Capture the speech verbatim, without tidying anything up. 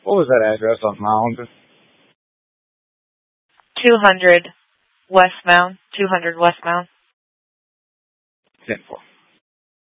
What was that address on Mound? two hundred West Mound. two hundred West Mound. ten four.